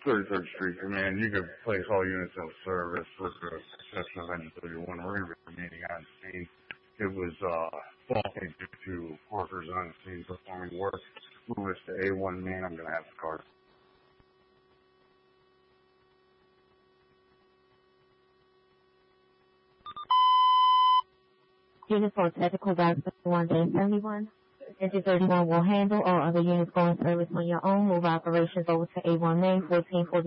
33rd Street Command. You could place all units in service with the exception of NW1. We're going to be remaining on scene. It was faulty due to workers on the scene performing work. Lewis to A1 main. I'm going to have the car. Unit for technical back 1 day 71. Engine 31 will handle all other units going service on your own. Move operations over to A1 main 1440.